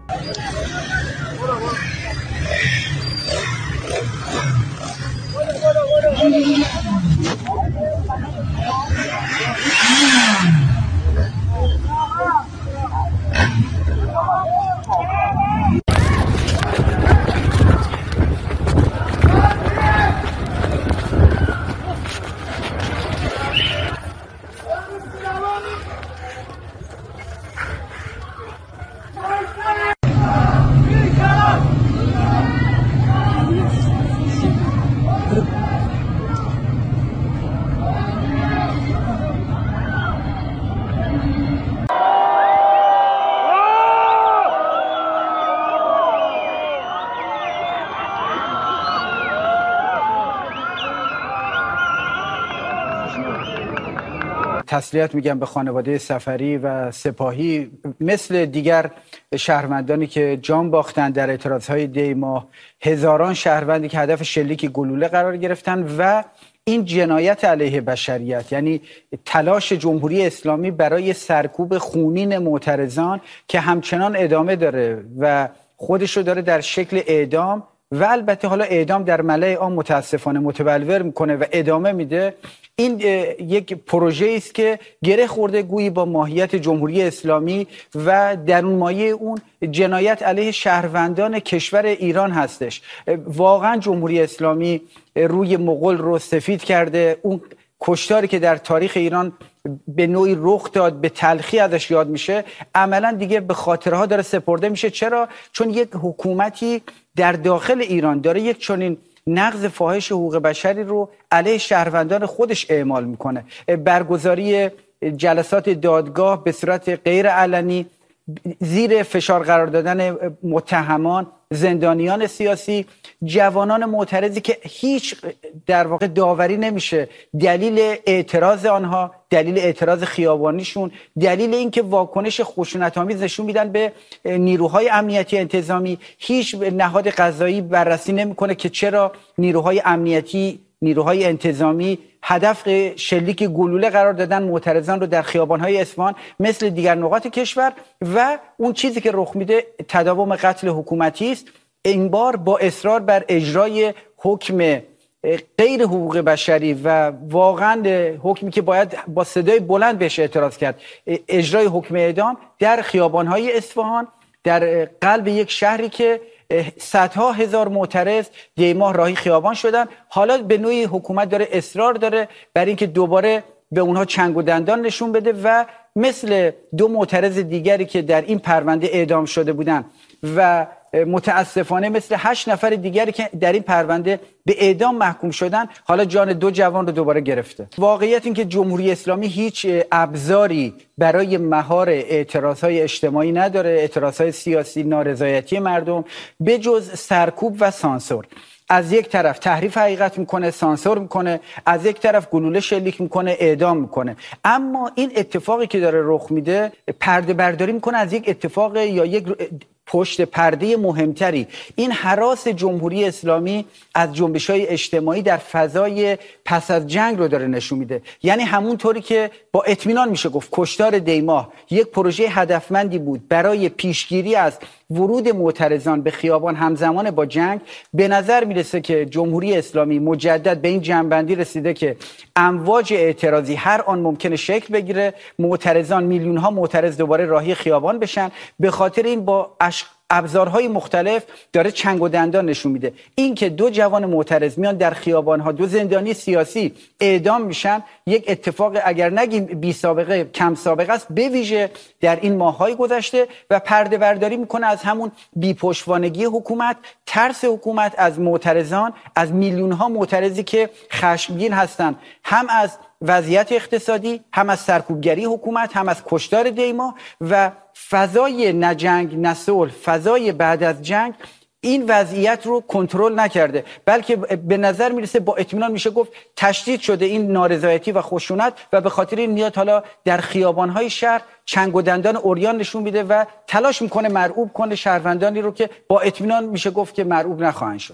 تسلیت میگم به خانواده سفری و سپاهی، مثل دیگر شهروندانی که جان باختن در اعتراضهای دی ماه، هزاران شهروندی که هدف شلیک گلوله قرار گرفتن و این جنایت علیه بشریت، یعنی تلاش جمهوری اسلامی برای سرکوب خونین معترضان که همچنان ادامه داره و خودش رو داره در شکل اعدام و البته حالا اعدام در ملأ عام متاسفانه متبلور میکنه و ادامه میده. این یک پروژه است که گره خورده گویی با ماهیت جمهوری اسلامی و درون مایه اون جنایت علیه شهروندان کشور ایران هستش. واقعا جمهوری اسلامی روی مغول رو سفید کرده. اون کشتاری که در تاریخ ایران به نوعی رخ داد، به تلخی ازش یاد میشه، عملا دیگه به خاطرها داره سپرده میشه. چرا؟ چون یک حکومتی در داخل ایران داره یک چنین نقض فاحش حقوق بشری رو علیه شهروندان خودش اعمال میکنه. برگزاری جلسات دادگاه به صورت غیر علنی، زیر فشار قرار دادن متهمان، زندانیان سیاسی، جوانان معترضی که هیچ در واقع داوری نمیشه دلیل اعتراض آنها، دلیل اعتراض خیابانیشون، دلیل اینکه واکنش خشونت‌آمیز نشون میدن به نیروهای امنیتی انتظامی. هیچ نهاد قضایی بررسی نمیکنه که چرا نیروهای امنیتی، نیروهای انتظامی هدف شلیک گلوله قرار دادن معترضان رو در خیابان‌های اصفهان مثل دیگر نقاط کشور. و اون چیزی که رخ میده تداوم قتل حکومتی است، این بار با اصرار بر اجرای حکم غیر حقوق بشری و واقعا حکمی که باید با صدای بلند بهش اعتراض کرد، اجرای حکم اعدام در خیابان‌های اصفهان، در قلب یک شهری که صدها هزار معترض دی ماه راهی خیابان شدن. حالا به نوعی حکومت داره اصرار داره بر اینکه دوباره به اونها چنگ و دندان نشون بده و مثل دو معترض دیگری که در این پرونده اعدام شده بودن و متاسفانه مثل 8 نفر دیگری که در این پرونده به اعدام محکوم شدن، حالا جان 2 جوان رو دوباره گرفته. واقعیت این که جمهوری اسلامی هیچ ابزاری برای مهار اعتراضهای اجتماعی نداره، اعتراضهای سیاسی، نارضایتی مردم، به جز سرکوب و سانسور. از یک طرف تحریف حقیقت میکنه، سانسور میکنه، از یک طرف گلوله شلیک میکنه، اعدام میکنه. اما این اتفاقی که داره رخ میده پرده برداری میکنه از یک اتفاق یا یک پشت پرده مهمتری. این هراس جمهوری اسلامی از جنبش‌های اجتماعی در فضای پس از جنگ رو داره نشون میده. یعنی همونطوری که با اطمینان میشه گفت کشتار دی ماه یک پروژه هدفمندی بود برای پیشگیری از ورود معترضان به خیابان همزمان با جنگ، به نظر میرسه که جمهوری اسلامی مجدد به این جنبندی رسیده که امواج اعتراضی هر آن ممکنه شکل بگیره، معترضان، میلیون ها معترض دوباره راهی خیابان بشن. به خاطر این با ابزارهای مختلف داره چنگ و دندان نشون میده. این که 2 جوان معترض میان در خیابان‌ها، 2 زندانی سیاسی اعدام میشن، یک اتفاق اگر نگیم بی سابقه، کم سابقه است، به ویژه در این ماه‌های گذشته، و پرده برداری میکنه از همون بی‌پشتوانگی حکومت، ترس حکومت از معترضان، از میلیون‌ها معترضی که خشمگین هستند، هم از وضعیت اقتصادی، هم از سرکوبگری حکومت، هم از کشتار دی ماه و فضای نه جنگ نه صلح، فضای بعد از جنگ این وضعیت رو کنترل نکرده، بلکه به نظر میرسه با اطمینان میشه گفت تشدید شده این نارضایتی و خشونت و به خاطر این میاد حالا در خیابان‌های شهر چنگ و دندان عریان نشون میده و تلاش میکنه مرعوب کنه شهروندانی رو که با اطمینان میشه گفت که مرعوب نخواهند شد.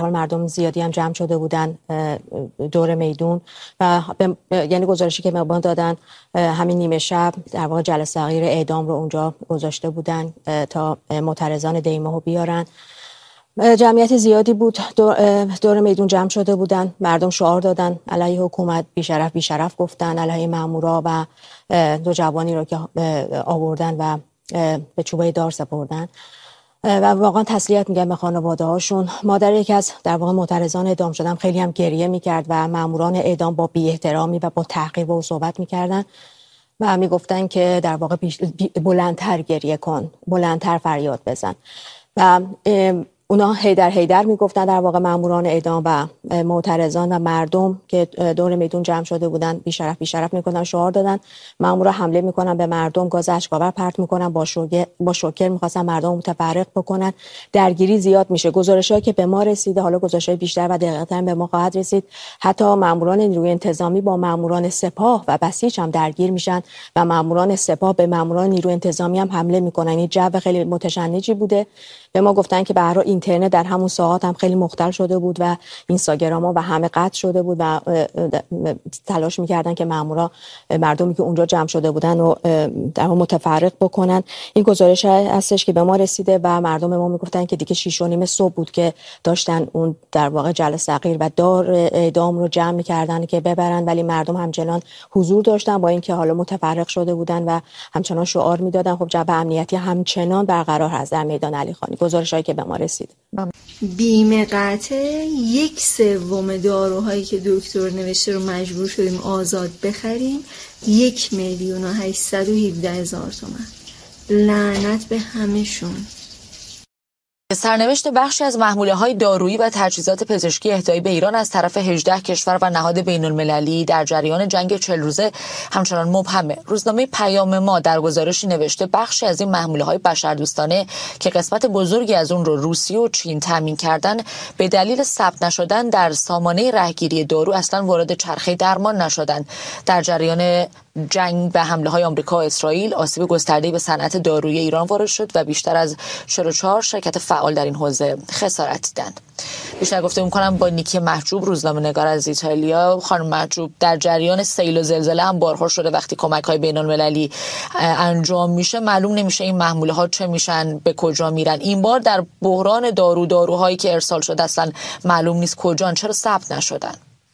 حال مردم زیادی هم جمع شده بودن دور میدون و یعنی گزارشی که مهمان دادن همین نیمه شب در واقع جلسه صغیر اعدام رو اونجا گذاشته بودن تا معترضان دیماهو بیارن. جمعیت زیادی بود، دور میدون جمع شده بودن، مردم شعار دادن علیه حکومت، بیشرف بیشرف گفتن، علیه مامورا و دو جوانی رو که آوردن و به چوبه دار سپردن و واقعا تسلیت میگم به خانواده هاشون. مادر یکی از در واقع معترضان اعدام شدن خیلی هم گریه میکرد و ماموران اعدام با بی احترامی و با تحقیر با او صحبت میکردن و میگفتن که در واقع بلندتر گریه کن، بلندتر فریاد بزن و اونا هیدر میگفتن در واقع ماموران اعدام و معترضان و مردم که دور میدون جمع شده بودن بیشرف میکنن، شعار دادن. مامورا حمله میکنن به مردم، گاز اشک‌آور پرت میکنن، با شوکر میخواستن مردم متفرق بکنن. درگیری زیاد میشه. گزارشایی که به ما رسیده، حالا گزارشای بیشتر و دقیق‌تر به ما خواهد رسید، حتی ماموران نیروی انتظامی با ماموران سپاه و بسیج هم درگیر میشن و ماموران سپاه به ماموران نیروی انتظامی هم حمله میکنن. این جو خیلی متشنجی بوده. به ما گفتن که به هر حال اینترنت در همون ساعات هم خیلی مختل شده بود و اینستاگرام ها و همه قطع شده بود و تلاش میکردن که مامورا مردمی که اونجا جمع شده بودن و در متفرق بکنن. این گزارش هستش که به ما رسیده و مردم ما میگفتن که دیگه 6:30 صبح بود که داشتن اون در واقع جلسه صغیر و دار اعدام رو جمع میکردن که ببرن، ولی مردم همچنان حضور داشتن با اینکه حالا متفرق شده بودن و همچنان شعار میدادن. خب جو امنیتی همچنان برقرار هست در میدان علی خانی. گزارشایی که به ما رسید. بیمه قطع 1/3 داروهایی که دکتر نوشته رو مجبور شدیم آزاد بخریم 1,817,000 تومان. لعنت به همشون. سرنوشت بخشی از محموله‌های دارویی و تجهیزات پزشکی اهدایی به ایران از طرف 18 کشور و نهاد بین‌المللی در جریان جنگ 40 روزه همچنان مبهمه. روزنامه پیام ما در گزارشی نوشته بخشی از این محموله‌های بشردوستانه که قسمت بزرگی از اون رو روسیه و چین تامین کردن، به دلیل ثبت نشدن در سامانه رهگیری دارو اصلا وارد چرخه درمان نشدن. در جریان جنگ و حمله‌های آمریکا و اسرائیل آسیب گسترده‌ای به صنعت دارویی ایران وارد شد و بیشتر از 44 شرکت فعال در این حوزه خسارت دیدند. بیشتر گفتگو می‌کنم با نیکی محجوب، روزنامه‌نگار از ایتالیا. خانم محجوب، در جریان سیل و زلزله هم بارها شده وقتی کمک‌های بین‌المللی انجام میشه معلوم نمیشه این محموله‌ها چه میشن، به کجا میرن. این بار در بحران داروهایی که ارسال شده اصلا معلوم نیست کجان، چرا ثبت نشدن؟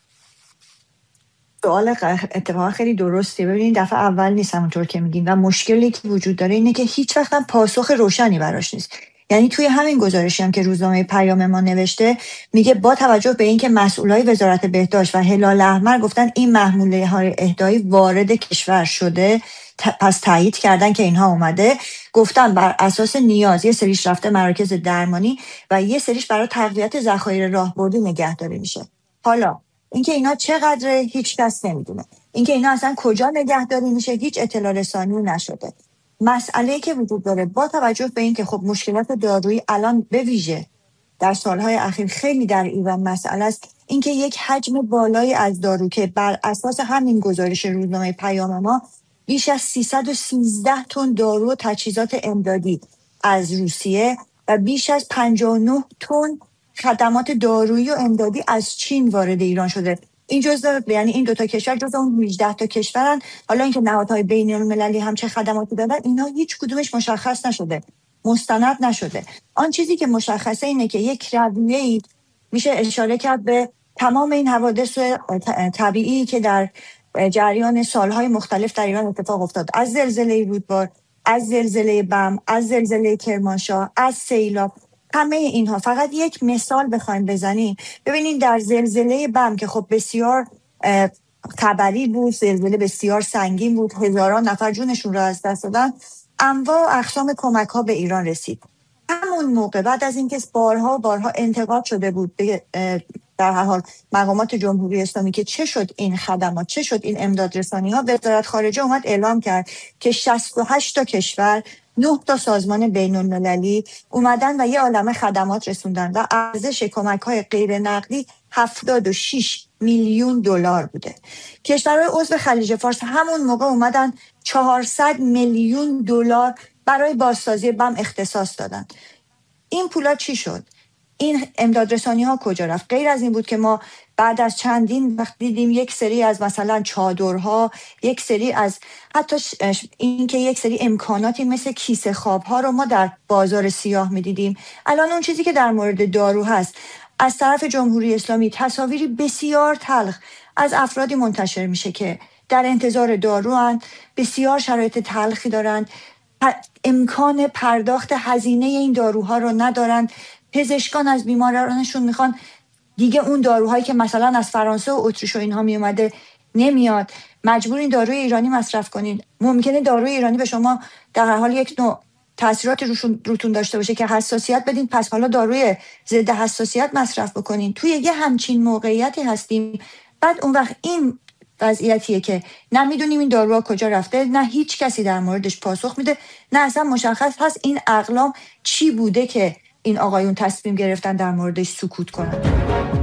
سوال اتفاقا خیلی درسته. ببینید دفعه اول نیست همونطور که میگین و مشکلی که وجود داره اینه که هیچ وقت هم پاسخ روشنی براش نیست. یعنی توی همین گزارشی هم که روزنامه پیام ما نوشته میگه با توجه به اینکه مسئولای وزارت بهداشت و هلال احمر گفتن این محموله های اهدایی وارد کشور شده، پس تایید کردن که اینها اومده، گفتن بر اساس نیاز یه سریش رفته مراکز درمانی و یه سریش برای تقویت ذخایر راهبردی نگهداری میشه. حالا اینکه اینا چقدره هیچ کس نمیدونه. اینکه اینا اصلا کجا نگهداری میشه هیچ اطلاع رسانی نشده. مسئله‌ای که وجود داره با توجه به اینکه خب مشکلات دارویی الان به ویژه در سالهای اخیر خیلی در ایران مسئله است، اینکه یک حجم بالایی از دارو که بر اساس همین گزارش روزنامه پیام ما بیش از 313 تن دارو و تجهیزات امدادی از روسیه و بیش از 59 تن خدمات دارویی و امدادی از چین وارد ایران شده. این یعنی این 2 تا کشور جزو اون 18 تا کشورن. حالا اینکه نهادهای بین‌المللی هم چه خدماتی دادن اینا هیچ کدومش مشخص نشده، مستند نشده. آن چیزی که مشخصه اینه که یک رویه‌ای میشه اشاره کرد به تمام این حوادث طبیعی که در جریان سالهای مختلف در ایران اتفاق افتاد، از زلزله رودبار، از زلزله بم، از زلزله کرمانشاه، از سیلاب. همه اینها فقط یک مثال بخوایم بزنیم. ببینین در زلزله بم که خب بسیار خبری بود، زلزله بسیار سنگین بود، هزاران نفر جونشون را از دست دادن، انواع و اقسام کمک ها به ایران رسید. همون موقع بعد از اینکه بارها انتقاد شده بود به در هر حال مقامات جمهوری اسلامی که چه شد این خدمات، چه شد این امداد رسانی ها، وزارت خارجه اومد اعلام کرد که 68 تا کشور، 9 تا سازمان بین المللی اومدن و یه عالمه خدمات رسوندن و ارزش کمک های غیر نقدی 76 میلیون دلار بوده. کشورهای عضو خلیج فارس همون موقع اومدن 400 میلیون دلار برای بازسازی بم اختصاص دادن. این پولا چی شد؟ این امدادرسانی ها کجا رفت؟ غیر از این بود که ما بعد از چندین وقت دیدیم یک سری از مثلا چادرها، یک سری از حتی این که یک سری امکاناتی مثل کیسه خواب ها رو ما در بازار سیاه میدیدیم. الان اون چیزی که در مورد دارو هست از طرف جمهوری اسلامی تصاویری بسیار تلخ از افرادی منتشر میشه که در انتظار دارو هستند، بسیار شرایط تلخی دارند، امکان پرداخت هزینه این داروها رو ندارند. پزشکان از بیمارانشون میخوان دیگه اون داروهایی که مثلا از فرانسه و اتریش و اینها می اومده نمیاد، مجبورین داروی ایرانی مصرف کنین. ممکنه داروی ایرانی به شما در هر حال یک نوع تاثیرات روتون داشته باشه که حساسیت بدین، پس حالا داروی ضد حساسیت مصرف بکنین. توی یه همچین موقعیتی هستیم. بعد اون وقت این وضعیتیه که نه میدونیم این داروها کجا رفته، نه هیچ کسی در موردش پاسخ میده، نه اصلا مشخص هست این اقلام چی بوده که این آقایون تصمیم گرفتن در موردش سکوت کنن.